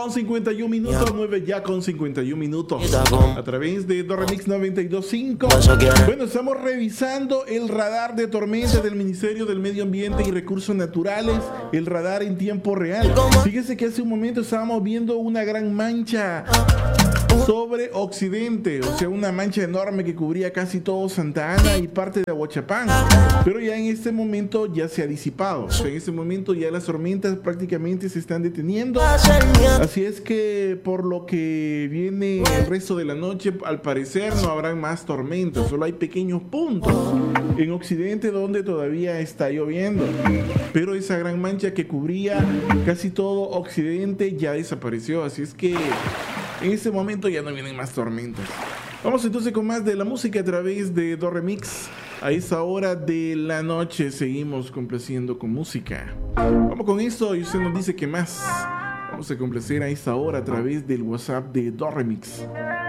Con 51 minutos, 9 ya con 51 minutos. A través de Doremix 92.5. Bueno, estamos revisando el radar de tormenta del Ministerio del Medio Ambiente y Recursos Naturales, el radar en tiempo real. Fíjese que hace un momento estábamos viendo una gran mancha sobre Occidente, o sea, una mancha enorme que cubría casi todo Santa Ana y parte de Aguachapán, pero ya en este momento ya se ha disipado, o sea, en este momento ya las tormentas prácticamente se están deteniendo, así es que por lo que viene el resto de la noche, al parecer no habrán más tormentas, solo hay pequeños puntos en Occidente donde todavía está lloviendo, pero esa gran mancha que cubría casi todo Occidente ya desapareció, así es que en este momento ya no vienen más tormentas. Vamos entonces con más de la música a través de Doremix. A esa hora de la noche seguimos complaciendo con música. Vamos con esto y usted nos dice qué más. Vamos a complacer a esa hora a través del WhatsApp de Doremix.